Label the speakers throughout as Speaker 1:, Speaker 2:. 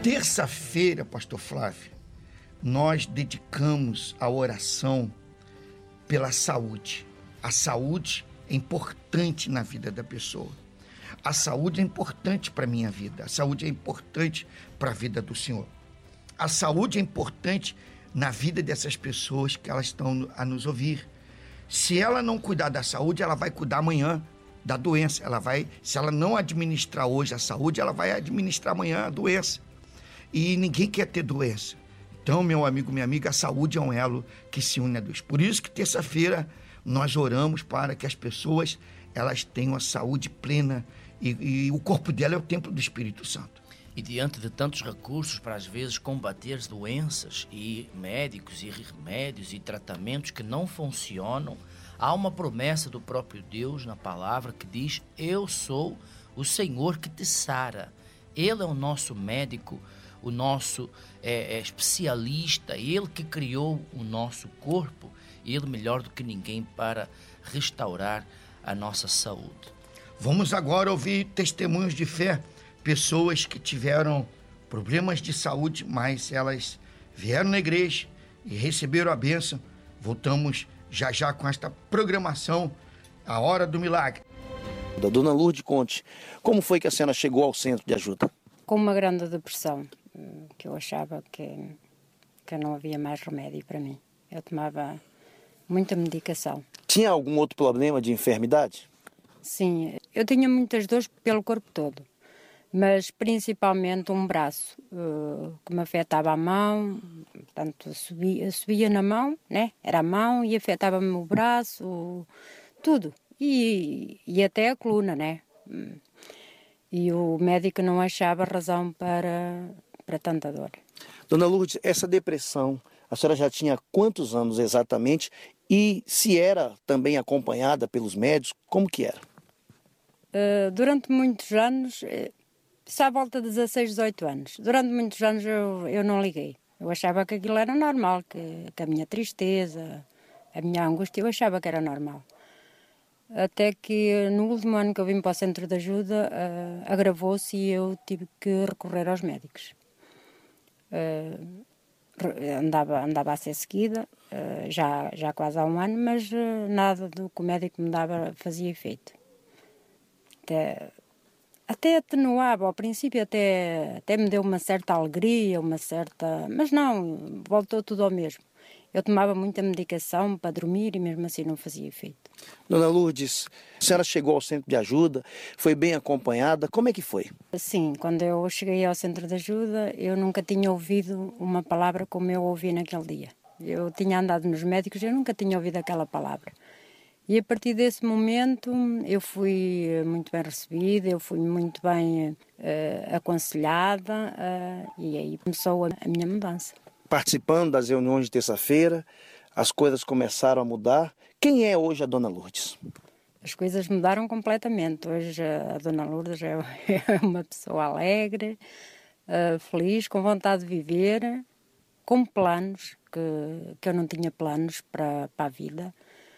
Speaker 1: Terça-feira, pastor Flávio, nós dedicamos a oração pela saúde. A saúde é importante na vida da pessoa. A saúde é importante para a minha vida. A saúde é importante para a vida do Senhor. A saúde é importante na vida dessas pessoas que elas estão a nos ouvir. Se ela não cuidar da saúde, ela vai cuidar amanhã da doença. Se ela não administrar hoje a saúde, ela vai administrar amanhã a doença. E ninguém quer ter doença. Então, meu amigo, minha amiga, a saúde é um elo que se une a Deus. Por isso que terça-feira nós oramos para que as pessoas elas tenham a saúde plena e o corpo dela é o templo do Espírito Santo.
Speaker 2: E diante de tantos recursos para às vezes combater as doenças e médicos e remédios e tratamentos que não funcionam, há uma promessa do próprio Deus na palavra que diz: eu sou o Senhor que te sara. Ele é o nosso médico, o nosso especialista, ele que criou o nosso corpo, ele melhor do que ninguém para restaurar a nossa saúde.
Speaker 1: Vamos agora ouvir testemunhos de fé, pessoas que tiveram problemas de saúde, mas elas vieram na igreja e receberam a bênção. Voltamos já já com esta programação, a Hora do Milagre.
Speaker 3: Da Dona Lourdes, conte, como foi que a senhora chegou ao centro de ajuda?
Speaker 4: Com uma grande depressão, que eu achava que não havia mais remédio para mim. Eu tomava muita medicação.
Speaker 3: Tinha algum outro problema de enfermidade?
Speaker 4: Sim, eu tinha muitas dores pelo corpo todo, mas principalmente um braço, que me afetava a mão, portanto subia na mão, né? Era a mão e afetava-me o braço, tudo, e até a coluna, né? E o médico não achava razão para tanta dor.
Speaker 3: Dona Lourdes, essa depressão, a senhora já tinha quantos anos exatamente? E se era também acompanhada pelos médicos, como que era?
Speaker 4: Durante muitos anos, à volta de 16, 18 anos, durante muitos anos eu não liguei. Eu achava que aquilo era normal, que a minha tristeza, a minha angústia, eu achava que era normal. Até que no último ano que eu vim para o centro de ajuda, agravou-se e eu tive que recorrer aos médicos. Andava a ser seguida, já quase há um ano, mas nada do que o médico me dava fazia efeito. Até atenuava, ao princípio até me deu uma certa alegria, mas não, voltou tudo ao mesmo. Eu tomava muita medicação para dormir e mesmo assim não fazia efeito.
Speaker 3: Dona Lourdes, a senhora chegou ao centro de ajuda, foi bem acompanhada, como é que foi?
Speaker 4: Sim, quando eu cheguei ao centro de ajuda, eu nunca tinha ouvido uma palavra como eu ouvi naquele dia. Eu tinha andado nos médicos e eu nunca tinha ouvido aquela palavra. E a partir desse momento eu fui muito bem recebida, eu fui muito bem aconselhada e aí começou a minha mudança.
Speaker 3: Participando das reuniões de terça-feira, as coisas começaram a mudar. Quem é hoje a Dona Lourdes?
Speaker 4: As coisas mudaram completamente. Hoje a Dona Lourdes é uma pessoa alegre, feliz, com vontade de viver, com planos, que eu não tinha planos para a vida.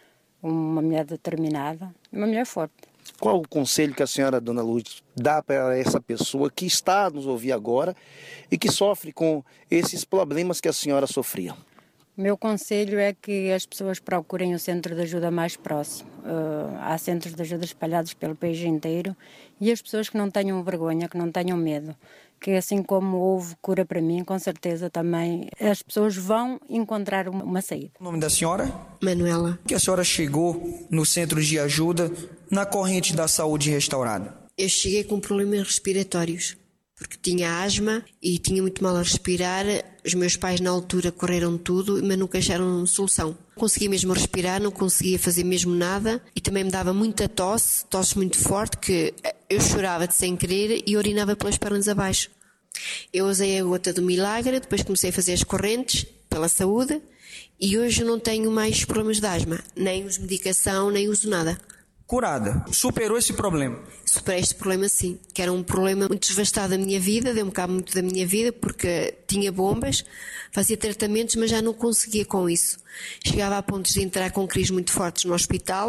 Speaker 4: Uma mulher determinada, uma mulher forte.
Speaker 3: Qual o conselho que a senhora, Dona Lourdes, dá para essa pessoa que está a nos ouvir agora e que sofre com esses problemas que a senhora sofria?
Speaker 4: Meu conselho é que as pessoas procurem o centro de ajuda mais próximo. Há centros de ajuda espalhados pelo país inteiro e as pessoas que não tenham vergonha, que não tenham medo, que assim como houve cura para mim, com certeza também as pessoas vão encontrar uma saída.
Speaker 5: O nome da senhora?
Speaker 6: Manuela.
Speaker 5: Que a senhora chegou no centro de ajuda na corrente da saúde restaurada?
Speaker 6: Eu cheguei com problemas respiratórios, porque tinha asma e tinha muito mal a respirar. Os meus pais na altura correram tudo, mas nunca acharam solução. Não conseguia mesmo respirar, não conseguia fazer mesmo nada e também me dava muita tosse muito forte, que eu chorava de sem querer e urinava pelas pernas abaixo. Eu usei a gota do milagre, depois comecei a fazer as correntes pela saúde e hoje não tenho mais problemas de asma, nem uso medicação, nem uso nada.
Speaker 5: Curada. Superou esse problema?
Speaker 6: Superei este problema, sim, que era um problema muito devastado da minha vida, deu-me cabo muito da minha vida, porque tinha bombas, fazia tratamentos, mas já não conseguia com isso. Chegava a pontos de entrar com crises muito fortes no hospital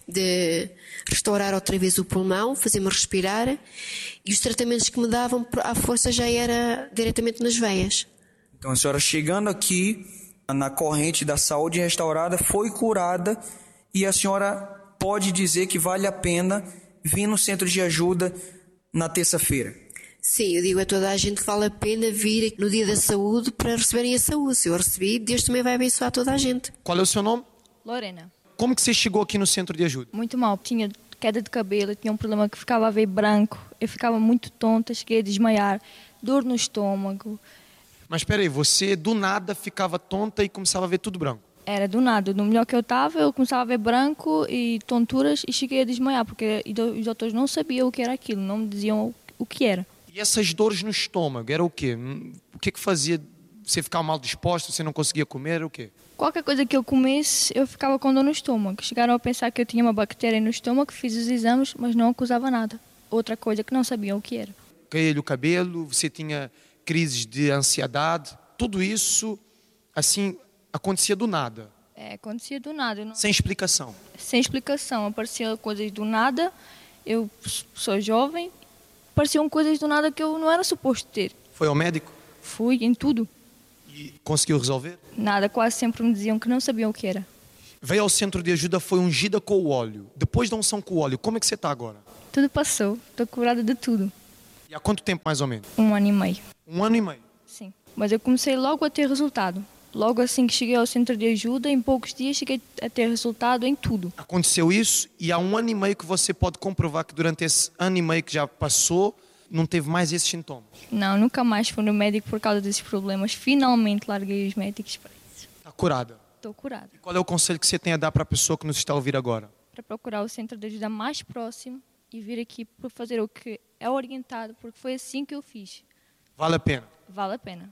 Speaker 6: de restaurar outra vez o pulmão, fazer-me respirar, e os tratamentos que me davam à força já era diretamente nas veias.
Speaker 5: Então a senhora chegando aqui na corrente da saúde restaurada, foi curada, e a senhora pode dizer que vale a pena vir no centro de ajuda na terça-feira?
Speaker 6: Sim, eu digo a toda a gente que vale a pena vir no dia da saúde para receberem a saúde. Se eu recebi, Deus também vai abençoar toda a gente.
Speaker 7: Qual é o seu nome?
Speaker 8: Lorena.
Speaker 7: Como que você chegou aqui no centro de ajuda?
Speaker 8: Muito mal, tinha queda de cabelo, tinha um problema que ficava a ver branco, eu ficava muito tonta, cheguei a desmaiar, dor no estômago.
Speaker 7: Mas espera aí, você do nada ficava tonta e começava a ver tudo branco?
Speaker 8: Era do nada, no melhor que eu estava, eu começava a ver branco e tonturas e cheguei a desmaiar, porque os doutores não sabiam o que era aquilo, não me diziam o que era.
Speaker 7: E essas dores no estômago, era o quê? O que fazia? Você ficava mal disposto, você não conseguia comer, era o quê?
Speaker 8: Qualquer coisa que eu comesse, eu ficava com dor no estômago. Chegaram a pensar que eu tinha uma bactéria no estômago, fiz os exames, mas não acusava nada. Outra coisa que não sabiam o que era.
Speaker 7: Caía-lhe o cabelo, você tinha crises de ansiedade, tudo isso, assim, acontecia do nada.
Speaker 8: Acontecia do nada.
Speaker 7: Sem explicação?
Speaker 8: Sem explicação, apareciam coisas do nada, eu sou jovem, apareciam coisas do nada que eu não era suposto ter.
Speaker 7: Foi ao médico?
Speaker 8: Fui, em tudo.
Speaker 7: E conseguiu resolver?
Speaker 8: Nada, quase sempre me diziam que não sabiam o que era.
Speaker 7: Veio ao centro de ajuda, foi ungida com o óleo. Depois da unção com o óleo, como é que você está agora?
Speaker 8: Tudo passou, estou curada de tudo.
Speaker 7: E há quanto tempo mais ou menos?
Speaker 8: 1 ano e meio.
Speaker 7: 1 ano e meio?
Speaker 8: Sim, mas eu comecei logo a ter resultado. Logo assim que cheguei ao centro de ajuda, em poucos dias cheguei a ter resultado em tudo.
Speaker 7: Aconteceu isso e há 1 ano e meio que você pode comprovar que durante esse ano e meio que já passou, não teve mais esses sintomas?
Speaker 8: Não, nunca mais fui no médico por causa desses problemas. Finalmente larguei os médicos para isso.
Speaker 7: Está curada?
Speaker 8: Estou curada.
Speaker 7: E qual é o conselho que você tem a dar para a pessoa que nos está a ouvir agora?
Speaker 8: Para procurar o centro de ajuda mais próximo e vir aqui para fazer o que é orientado, porque foi assim que eu fiz.
Speaker 7: Vale a pena?
Speaker 8: Vale a pena.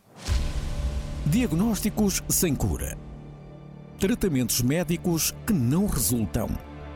Speaker 9: Diagnósticos sem cura. Tratamentos médicos que não resultam.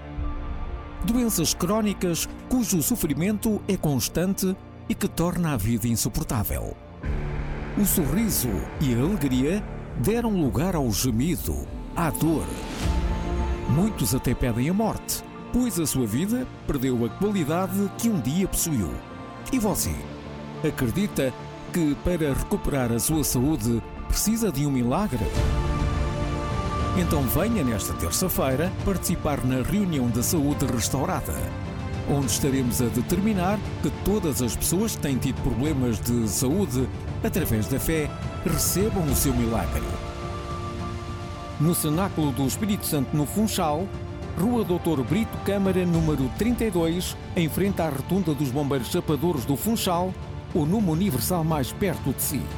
Speaker 9: Doenças crónicas cujo sofrimento é constante e que torna a vida insuportável. O sorriso e a alegria deram lugar ao gemido, à dor. Muitos até pedem a morte, pois a sua vida perdeu a qualidade que um dia possuiu. E você? Acredita que para recuperar a sua saúde precisa de um milagre? Então venha nesta terça-feira participar na reunião da saúde restaurada, onde estaremos a determinar que todas as pessoas que têm tido problemas de saúde, através da fé, recebam o seu milagre. No Cenáculo do Espírito Santo, no Funchal, Rua Doutor Brito Câmara, número 32, em frente à Rotunda dos Bombeiros Chapadores do Funchal, ou numa Universal mais perto de si.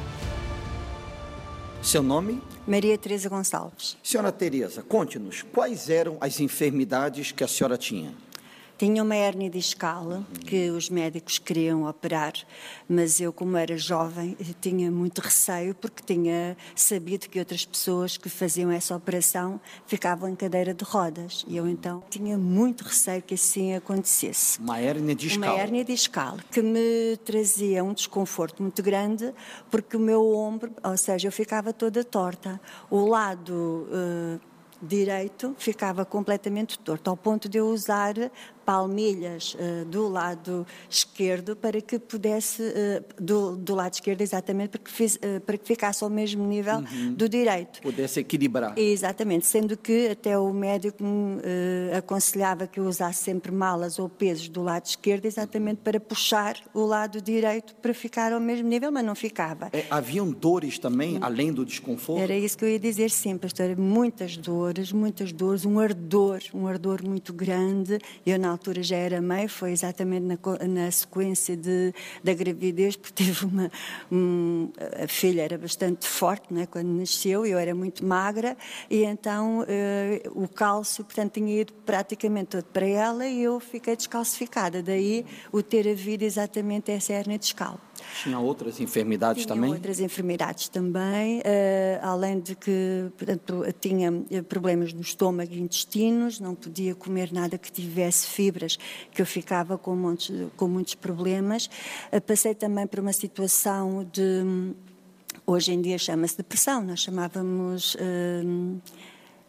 Speaker 10: Seu nome?
Speaker 11: Maria Teresa Gonçalves.
Speaker 10: Senhora Teresa, conte-nos, quais eram as enfermidades que a senhora tinha?
Speaker 11: Tinha uma hérnia discal que os médicos queriam operar, mas eu, como era jovem, tinha muito receio porque tinha sabido que outras pessoas que faziam essa operação ficavam em cadeira de rodas. E eu, então, tinha muito receio que assim acontecesse.
Speaker 10: Uma hérnia discal?
Speaker 11: Uma hérnia discal, que me trazia um desconforto muito grande porque o meu ombro, ou seja, eu ficava toda torta. O lado direito ficava completamente torto, ao ponto de eu usar palmilhas do lado esquerdo para que pudesse, do lado esquerdo exatamente, para que ficasse ao mesmo nível do direito.
Speaker 10: Pudesse equilibrar.
Speaker 11: Exatamente, sendo que até o médico me aconselhava que eu usasse sempre malas ou pesos do lado esquerdo, exatamente para puxar o lado direito para ficar ao mesmo nível, mas não ficava.
Speaker 10: Haviam dores também, além do desconforto?
Speaker 11: Era isso que eu ia dizer sempre, pastor, muitas dores, um ardor muito grande. Eu na altura já era mãe, foi exatamente na sequência da gravidez, porque tive a filha era bastante forte, né, quando nasceu, eu era muito magra, e então o cálcio, portanto, tinha ido praticamente todo para ela e eu fiquei descalcificada, daí o ter havido exatamente essa hérnia discal.
Speaker 10: Tinha outras enfermidades também?
Speaker 11: Tinha outras enfermidades também, além de que, portanto, tinha problemas no estômago e intestinos, não podia comer nada que tivesse fibras, que eu ficava com muitos problemas. Passei também por uma situação de, hoje em dia chama-se depressão, nós chamávamos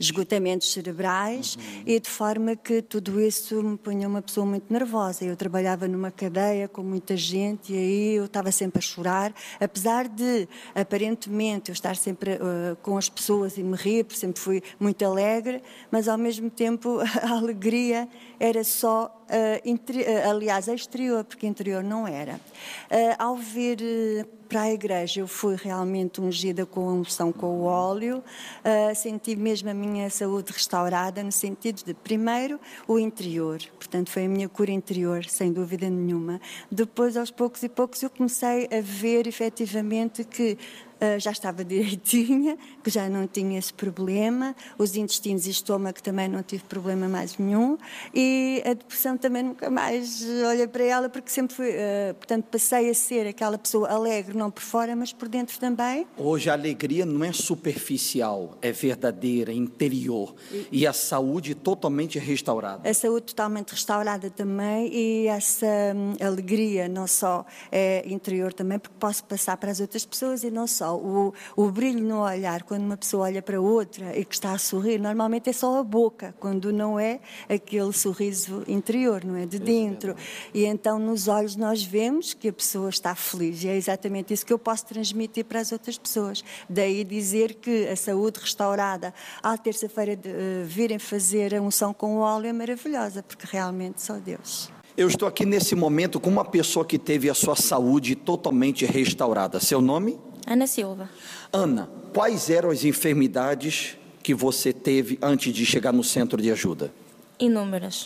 Speaker 11: esgotamentos cerebrais e de forma que tudo isso me punha uma pessoa muito nervosa. Eu trabalhava numa cadeia com muita gente e aí eu estava sempre a chorar, apesar de aparentemente eu estar sempre com as pessoas e me rir, porque sempre fui muito alegre, mas ao mesmo tempo a alegria era só, aliás, exterior, porque interior não era. Ao vir para a igreja, eu fui realmente ungida com a unção com o óleo, senti mesmo a minha saúde restaurada, no sentido de, primeiro, o interior. Portanto, foi a minha cura interior, sem dúvida nenhuma. Depois, aos poucos e poucos, eu comecei a ver, efetivamente, que já estava direitinha, que já não tinha esse problema, os intestinos e estômago também não tive problema mais nenhum, e a depressão também nunca mais olhei para ela, porque sempre fui, portanto, passei a ser aquela pessoa alegre, não por fora, mas por dentro também.
Speaker 10: Hoje a alegria não é superficial, é verdadeira, é interior, e a saúde totalmente restaurada.
Speaker 11: A saúde totalmente restaurada também, e essa alegria não só é interior também, porque posso passar para as outras pessoas, e não só o brilho no olhar, quando uma pessoa olha para outra e que está a sorrir, normalmente é só a boca, quando não é aquele sorriso interior, não é? De dentro. E então nos olhos nós vemos que a pessoa está feliz, e é exatamente isso que eu posso transmitir para as outras pessoas. Daí dizer que a saúde restaurada, à terça-feira virem fazer a unção com o óleo é maravilhosa, porque realmente só Deus.
Speaker 10: Eu estou aqui nesse momento com uma pessoa que teve a sua saúde totalmente restaurada. Seu nome?
Speaker 12: Ana Silva.
Speaker 10: Ana, quais eram as enfermidades que você teve antes de chegar no centro de ajuda?
Speaker 12: Inúmeras.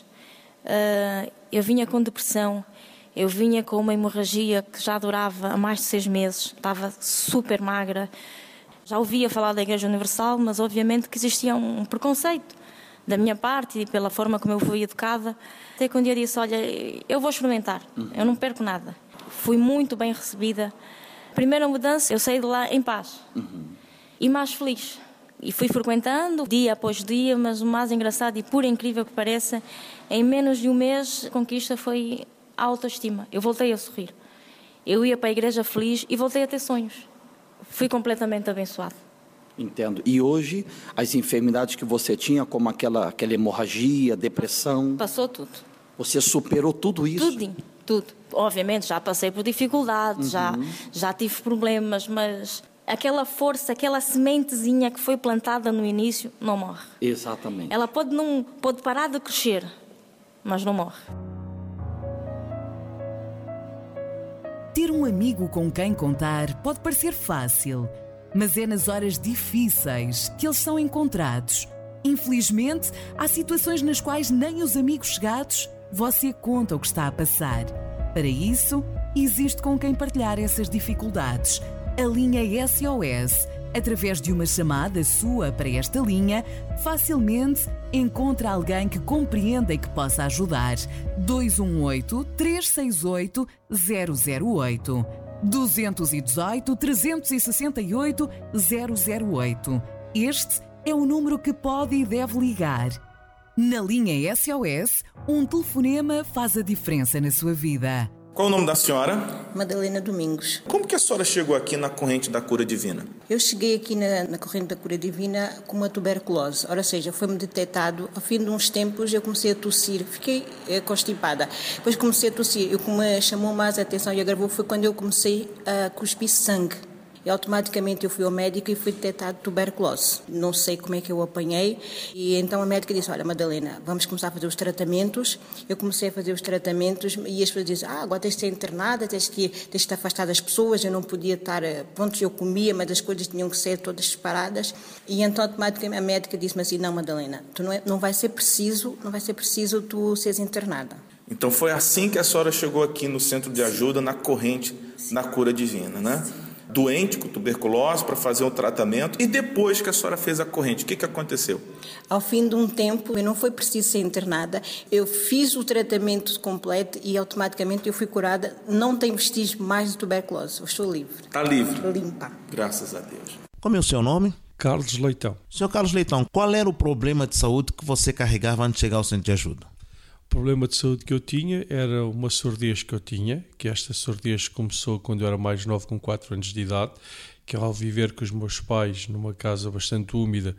Speaker 12: Eu vinha com depressão, eu vinha com uma hemorragia que já durava há mais de 6 meses, estava super magra. Já ouvia falar da Igreja Universal, mas obviamente que existia um preconceito da minha parte e pela forma como eu fui educada. Até que um dia disse, olha, eu vou experimentar, eu não perco nada. Fui muito bem recebida. Primeira mudança, eu saí de lá em paz e mais feliz. E fui frequentando dia após dia, mas o mais engraçado e por incrível que pareça, em menos de um mês a conquista foi a autoestima. Eu voltei a sorrir. Eu ia para a igreja feliz e voltei a ter sonhos. Fui completamente abençoado.
Speaker 10: Entendo. E hoje, as enfermidades que você tinha, como aquela hemorragia, depressão...
Speaker 12: Passou tudo.
Speaker 10: Você superou tudo isso?
Speaker 12: Tudinho, tudo. Obviamente já passei por dificuldades, já tive problemas, mas aquela força, aquela sementezinha que foi plantada no início, não morre.
Speaker 10: Exatamente.
Speaker 12: Ela pode parar de crescer, mas não morre.
Speaker 13: Ter um amigo com quem contar pode parecer fácil, mas é nas horas difíceis que eles são encontrados. Infelizmente, há situações nas quais nem os amigos chegados você conta o que está a passar. Para isso, existe com quem partilhar essas dificuldades. A linha SOS, através de uma chamada sua para esta linha, facilmente encontra alguém que compreenda e que possa ajudar. 218-368-008. 218-368-008. Este é o número que pode e deve ligar. Na linha SOS, um telefonema faz a diferença na sua vida.
Speaker 14: Qual o nome da senhora?
Speaker 15: Madalena Domingos.
Speaker 14: Como que a senhora chegou aqui na corrente da cura divina?
Speaker 15: Eu cheguei aqui na corrente da cura divina com uma tuberculose. Ou seja, foi-me detectado. Ao fim de uns tempos eu comecei a tossir. Fiquei constipada. Depois comecei a tossir. O que me chamou mais a atenção e agravou foi quando eu comecei a cuspir sangue. E automaticamente eu fui ao médico e fui detectado tuberculose. Não sei como é que eu apanhei. E então a médica disse, olha Madalena, vamos começar a fazer os tratamentos. Eu comecei a fazer os tratamentos e as pessoas dizem, agora tens de ser internada, tens de te afastar das pessoas. Eu não podia estar, pronto, eu comia, mas as coisas tinham que ser todas separadas. E então automaticamente a médica disse-me assim, não Madalena, não vai ser preciso tu seres internada.
Speaker 14: Então foi assim que a senhora chegou aqui no centro de ajuda, na corrente da cura divina, né? Doente com tuberculose para fazer um tratamento, e depois que a senhora fez a corrente, o que aconteceu?
Speaker 15: Ao fim de um tempo, não foi preciso ser internada, eu fiz o tratamento completo e automaticamente eu fui curada, não tenho vestígios mais de tuberculose, eu estou livre.
Speaker 14: Está livre?
Speaker 15: Limpa.
Speaker 14: Graças a Deus.
Speaker 16: Como é o seu nome?
Speaker 17: Carlos Leitão.
Speaker 16: Senhor Carlos Leitão, qual era o problema de saúde que você carregava antes de chegar ao centro de ajuda?
Speaker 17: O problema de saúde que eu tinha era uma surdez que eu tinha, que esta surdez começou quando eu era mais novo, com 4 anos de idade, que ao viver com os meus pais numa casa bastante úmida,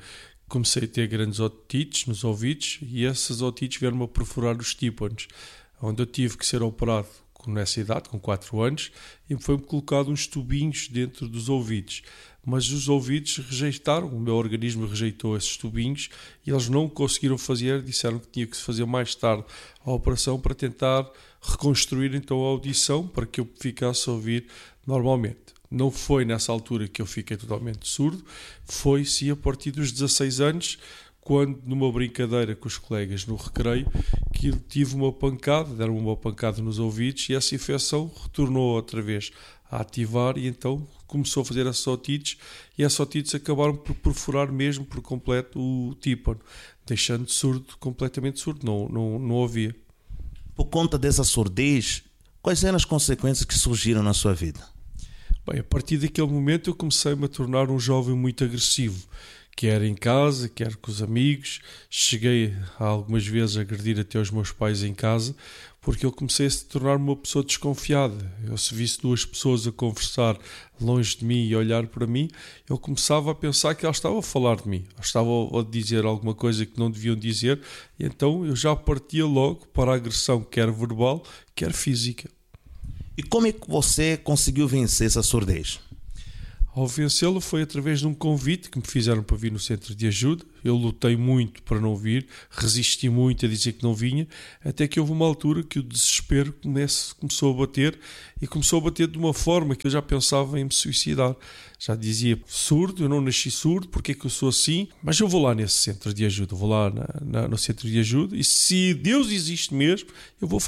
Speaker 17: comecei a ter grandes otites nos ouvidos e essas otites vieram-me a perfurar os tímpanos, onde eu tive que ser operado nessa idade, com 4 anos, e foi-me colocado uns tubinhos dentro dos ouvidos. Mas os ouvidos rejeitaram, o meu organismo rejeitou esses tubinhos e eles não conseguiram fazer, disseram que tinha que se fazer mais tarde a operação para tentar reconstruir então a audição para que eu ficasse a ouvir normalmente. Não foi nessa altura que eu fiquei totalmente surdo, foi sim a partir dos 16 anos, quando numa brincadeira com os colegas no recreio, que tive uma pancada, deram-me uma pancada nos ouvidos e essa infecção retornou outra vez a ativar e então começou a fazer essas otites e essas otites acabaram por perfurar mesmo por completo o tímpano, deixando surdo, completamente surdo, não ouvia.
Speaker 16: Por conta dessa surdez, quais eram as consequências que surgiram na sua vida?
Speaker 17: Bem, a partir daquele momento eu comecei-me a tornar um jovem muito agressivo, quer em casa, quer com os amigos. Cheguei algumas vezes a agredir até os meus pais em casa, porque eu comecei a se tornar uma pessoa desconfiada. Eu, se visse 2 pessoas a conversar longe de mim e a olhar para mim, eu começava a pensar que elas estavam a falar de mim, estavam a dizer alguma coisa que não deviam dizer, e então eu já partia logo para a agressão, quer verbal, quer física.
Speaker 16: E como é que você conseguiu vencer essa surdez?
Speaker 17: Ao vencê-lo foi através de um convite que me fizeram para vir no centro de ajuda. Eu lutei muito para não vir, resisti muito a dizer que não vinha, até que houve uma altura que o desespero começou a bater, e começou a bater de uma forma que eu já pensava em me suicidar. Já dizia, surdo, eu não nasci surdo, porque é que eu sou assim? Mas eu vou lá nesse centro de ajuda, vou lá no centro de ajuda, e se Deus existe mesmo, eu vou fazer